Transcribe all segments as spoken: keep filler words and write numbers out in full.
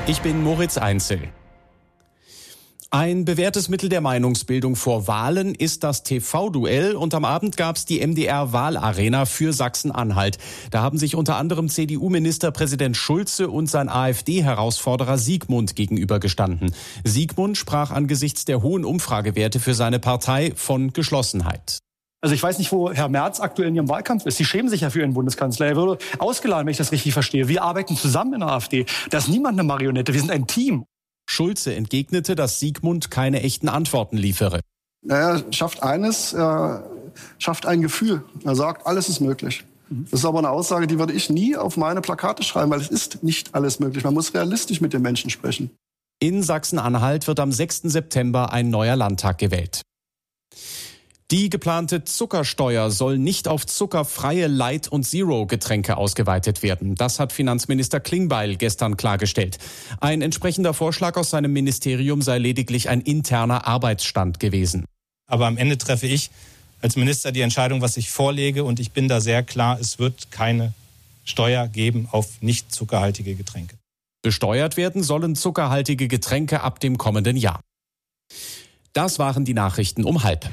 Ich bin Moritz Einzel. Ein bewährtes Mittel der Meinungsbildung vor Wahlen ist das T V-Duell und am Abend gab es die M D R-Wahlarena für Sachsen-Anhalt. Da haben sich unter anderem C D U-Ministerpräsident Schulze und sein AfD-Herausforderer Siegmund gegenübergestanden. Siegmund sprach angesichts der hohen Umfragewerte für seine Partei von Geschlossenheit. Also ich weiß nicht, wo Herr Merz aktuell in ihrem Wahlkampf ist. Sie schämen sich ja für Ihren Bundeskanzler. Er wurde ausgeladen, wenn ich das richtig verstehe. Wir arbeiten zusammen in der AfD. Da ist niemand eine Marionette. Wir sind ein Team. Schulze entgegnete, dass Siegmund keine echten Antworten liefere. Er schafft eines, er schafft ein Gefühl. Er sagt, alles ist möglich. Das ist aber eine Aussage, die würde ich nie auf meine Plakate schreiben, weil es ist nicht alles möglich. Man muss realistisch mit den Menschen sprechen. In Sachsen-Anhalt wird am sechsten September ein neuer Landtag gewählt. Die geplante Zuckersteuer soll nicht auf zuckerfreie Light- und Zero-Getränke ausgeweitet werden. Das hat Finanzminister Klingbeil gestern klargestellt. Ein entsprechender Vorschlag aus seinem Ministerium sei lediglich ein interner Arbeitsstand gewesen. Aber am Ende treffe ich als Minister die Entscheidung, was ich vorlege. Und ich bin da sehr klar, es wird keine Steuer geben auf nicht zuckerhaltige Getränke. Besteuert werden sollen zuckerhaltige Getränke ab dem kommenden Jahr. Das waren die Nachrichten um halb.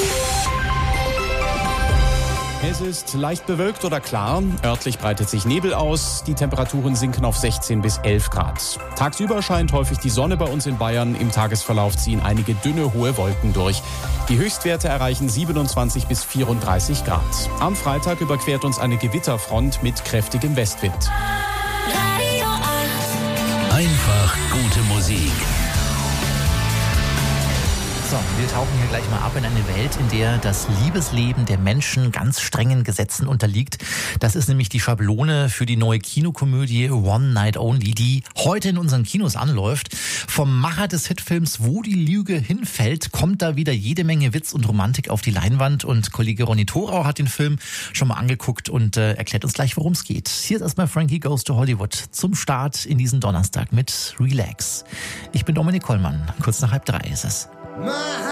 Es ist leicht bewölkt oder klar. Örtlich breitet sich Nebel aus. Die Temperaturen sinken auf sechzehn bis elf Grad. Tagsüber scheint häufig die Sonne bei uns in Bayern. Im Tagesverlauf ziehen einige dünne, hohe Wolken durch. Die Höchstwerte erreichen siebenundzwanzig bis vierunddreißig Grad. Am Freitag überquert uns eine Gewitterfront mit kräftigem Westwind. Einfach gute Musik. So, wir tauchen hier gleich mal ab in eine Welt, in der das Liebesleben der Menschen ganz strengen Gesetzen unterliegt. Das ist nämlich die Schablone für die neue Kinokomödie One Night Only, die heute in unseren Kinos anläuft. Vom Macher des Hitfilms Wo die Lüge hinfällt, kommt da wieder jede Menge Witz und Romantik auf die Leinwand. Und Kollege Ronny Thorau hat den Film schon mal angeguckt und äh, erklärt uns gleich, worum es geht. Hier ist erstmal Frankie Goes to Hollywood zum Start in diesen Donnerstag mit Relax. Ich bin Dominik Kollmann, kurz nach halb drei ist es.